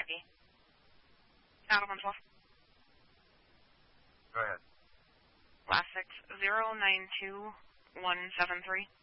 Whiskey. Out of 112. Go ahead. Last 6, 092173.